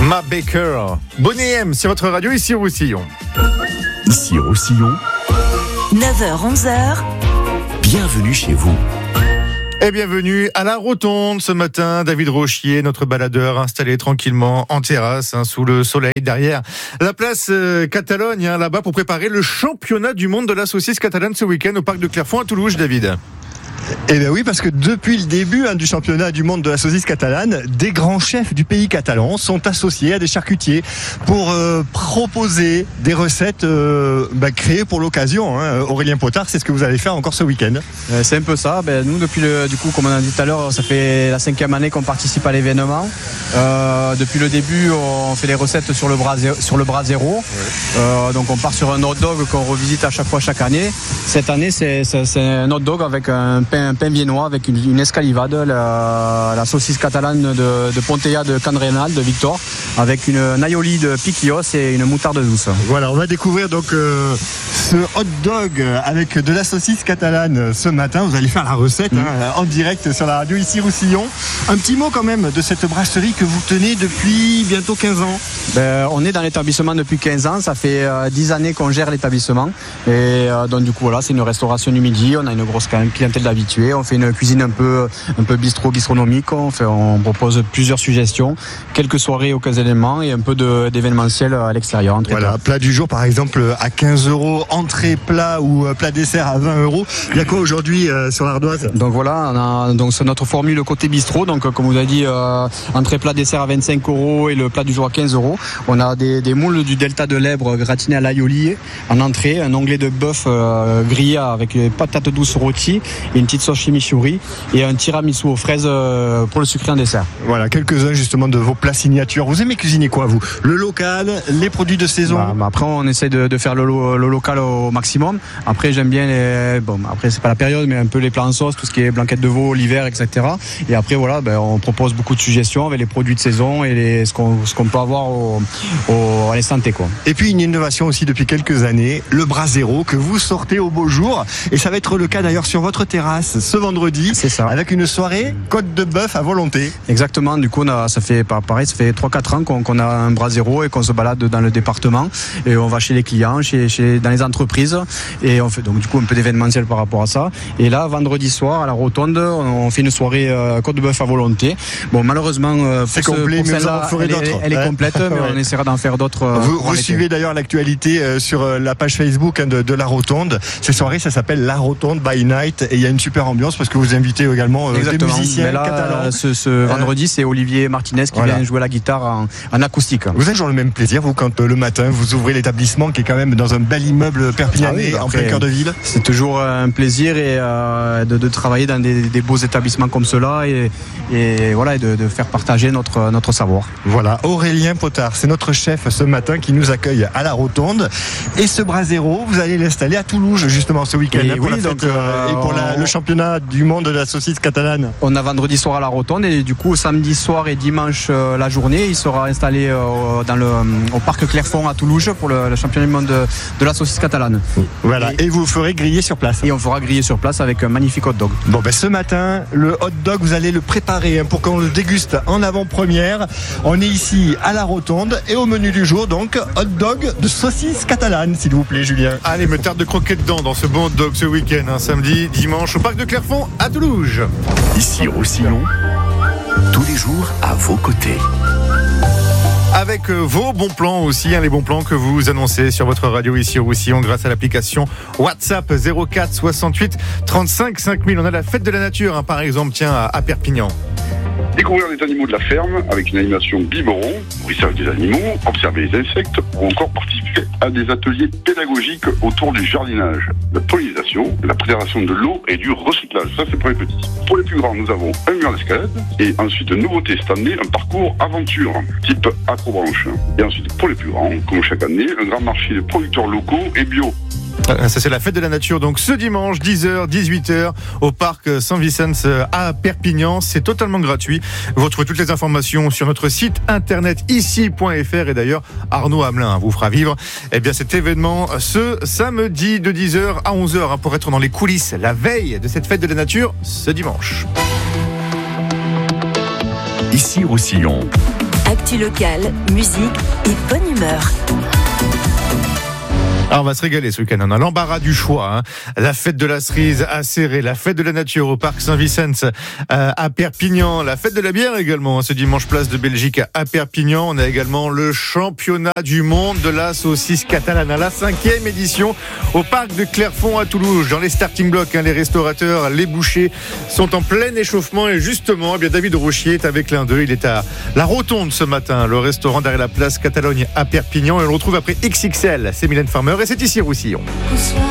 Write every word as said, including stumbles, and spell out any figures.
Ma Baker. Bonnet M sur votre radio, ici au Roussillon. Ici au Roussillon. neuf heures onze heures. Bienvenue chez vous. Et bienvenue à la Rotonde ce matin. David Rochier, notre baladeur, installé tranquillement en terrasse, hein, sous le soleil, derrière la place euh, Catalogne, hein, là-bas, pour préparer le championnat du monde de la saucisse catalane ce week-end au parc de Clairefonds à Toulouse, David. Eh bien oui, parce que depuis le début hein, du championnat du monde de la saucisse catalane, des grands chefs du pays catalan sont associés à des charcutiers pour euh, proposer des recettes euh, bah, créées pour l'occasion. Hein. Aurélien Potard, c'est ce que vous allez faire encore ce week-end. Euh, c'est un peu ça. Ben, nous, depuis le, du coup, comme on a dit tout à l'heure, ça fait la cinquième année qu'on participe à l'événement. Euh, depuis le début, on fait les recettes sur le bras, sur le bras zéro. Ouais. Euh, donc on part sur un hot dog qu'on revisite à chaque fois chaque année. Cette année, c'est, c'est, c'est un hot dog avec un pain, un pain viennois avec une, une escalivade, la, la saucisse catalane de, de Ponteilla de Canrenal, de Victor, avec une, un aioli de piquillos et une moutarde douce. Voilà, on va découvrir donc euh, ce hot dog avec de la saucisse catalane ce matin. Vous allez faire la recette mmh. hein, en direct sur la radio ici Roussillon. Un petit mot quand même de cette brasserie que vous tenez depuis bientôt quinze ans. Ben, on est dans l'établissement depuis quinze ans, ça fait euh, dix années qu'on gère l'établissement et euh, donc du coup voilà, c'est une restauration du midi, on a une grosse clientèle d'habitués, on fait une cuisine un peu un peu bistrot bistronomique, on fait on propose plusieurs suggestions, quelques soirées occasionnellement et un peu de, d'événementiel à l'extérieur. Voilà, plat du jour par exemple à quinze euros, entrée plat ou plat dessert à vingt euros. Il y a quoi aujourd'hui euh, sur l'Ardoise? Donc voilà, on a donc c'est notre formule côté bistrot, donc comme vous avez dit euh, entrée plat dessert à vingt-cinq euros et le plat du jour à quinze euros. On a des, des moules du delta de l'Èbre gratinés à l'aioli en entrée, un onglet de bœuf euh, grillé avec les patates douces rôties et une petite sauce chimichurri et un tiramisu aux fraises euh, pour le sucré en dessert. Voilà, quelques-uns justement de vos plats signatures. Vous aimez cuisiner quoi vous? Le local, les produits de saison? Bah, bah après on essaie de, de faire le, le local au maximum. Après j'aime bien les, bon après c'est pas la période mais un peu les plats en sauce, tout ce qui est blanquette de veau, l'hiver, et cetera. Et après voilà, ben, on propose beaucoup de suggestions avec les produits de saison et les, ce qu'on ce qu'on peut avoir au, au, à l'instant T, quoi. Et puis une innovation aussi depuis quelques années, le bras zéro que vous sortez au beau jour. Et ça va être le cas d'ailleurs sur votre terrasse ce vendredi. C'est ça. Avec une soirée côte de bœuf à volonté. Exactement. Du coup, on a, ça fait pareil, ça fait trois quatre ans qu'on, qu'on a un bras zéro et qu'on se balade dans le département. Et on va chez les clients, chez, chez, dans les entreprises. Et on fait donc du coup un peu d'événementiel par rapport à ça. Et là, vendredi soir, à la Rotonde, on fait une soirée euh, côte de bœuf à volonté. Bon, malheureusement, euh, c'est pour complet, ce, pour mais celle-là, vous en ferez elle, d'autres. Est, elle est ouais. complète, mais ouais. on essaiera d'en faire d'autres. Euh, vous vous suivez d'ailleurs l'actualité euh, sur euh, la page Facebook hein, de, de la Rotonde. Ces soirées, ça s'appelle La Rotonde by Night. Et il y a une super ambiance parce que vous invitez également euh, des musiciens là, catalans. Ce, ce vendredi, c'est Olivier Martinez qui voilà. vient jouer la guitare en, en acoustique. Vous avez toujours le même plaisir, vous, quand euh, le matin, vous ouvrez l'établissement qui est quand même dans un bel immeuble perpignanais, ah oui, bah après, en plein cœur de ville? C'est toujours un plaisir et, euh, de, de travailler dans des, des beaux établissements comme cela et, et, voilà, et de, de faire partager notre, notre savoir. Voilà, Aurélien Potard, c'est notre chef ce matin qui nous accueille à la Rotonde. Et ce bras zéro, vous allez l'installer à Toulouse justement ce week-end. Et, pour, oui, la donc, fête, euh, et pour la, le championnat du monde de la saucisse catalane. On a vendredi soir à la Rotonde et du coup samedi soir et dimanche euh, la journée, il sera installé euh, dans le, au parc Clairefonds à Toulouse pour le, le championnat du monde de, de la saucisse catalane. Voilà, et, et vous ferez griller sur place. Et on fera griller sur place avec un magnifique hot dog. Bon ben ce matin, le hot dog, vous allez le préparer hein, pour qu'on le déguste en avant-première. On est ici à la Rotonde et au menu du jour donc hot dog de saucisse catalane, s'il vous plaît Julien. Allez, me tarde de croquer dedans dans ce bon hot dog ce week-end, hein, samedi, dimanche au parc de Clairefonds à Toulouse. Ici au Roussillon, tous les jours à vos côtés. Avec vos bons plans aussi, hein, les bons plans que vous annoncez sur votre radio ici au Roussillon grâce à l'application WhatsApp zéro quatre soixante-huit trente-cinq cinq mille. On a la fête de la nature, hein, par exemple, tiens, à, à Perpignan. Découvrir les animaux de la ferme avec une animation biberon, nourrir avec des animaux, observer les insectes ou encore participer à des ateliers pédagogiques autour du jardinage, la pollinisation, la préservation de l'eau et du recyclage. Ça, c'est pour les petits. Pour les plus grands, nous avons un mur d'escalade et ensuite, nouveauté cette année, un parcours aventure type acrobranche. Et ensuite, pour les plus grands, comme chaque année, un grand marché de producteurs locaux et bio. Ça, c'est la fête de la nature, donc ce dimanche, dix heures, dix-huit heures, au parc Saint-Vicence à Perpignan. C'est totalement gratuit. Vous retrouvez toutes les informations sur notre site internet ici point f r. Et d'ailleurs, Arnaud Hamelin vous fera vivre eh bien, cet événement ce samedi de dix heures à onze heures, hein, pour être dans les coulisses la veille de cette fête de la nature ce dimanche. Ici Roussillon. Actu locale, musique et bonne humeur. Alors on va se régaler ce week-end. On a l'embarras du choix. Hein. La fête de la cerise à Céré, la fête de la nature au parc Saint-Vicence euh, à Perpignan, la fête de la bière également. Hein, ce dimanche, place de Belgique à Perpignan. On a également le championnat du monde de la saucisse catalane à la cinquième édition au parc de Clerfont à Toulouse. Dans les starting blocks, hein, les restaurateurs, les bouchers sont en plein échauffement. Et justement, eh bien, David Rochier est avec l'un d'eux. Il est à la Rotonde ce matin, le restaurant derrière la place Catalogne à Perpignan. Et on le retrouve après X X L. C'est Mylène Farmer. Et c'est ici Roussillon.